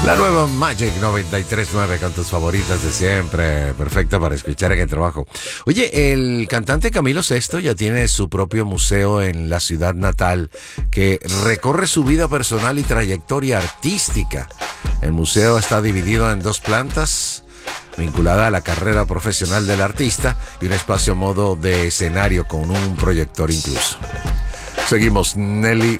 La nueva Magic 93.9 con tus favoritas de siempre, perfecta para escuchar en el trabajo. Oye, el cantante Camilo Sesto ya tiene su propio museo en la ciudad natal que recorre su vida personal y trayectoria artística. El museo está dividido en dos plantas, vinculada a la carrera profesional del artista, y un espacio a modo de escenario con un proyector incluso. Seguimos, Nelly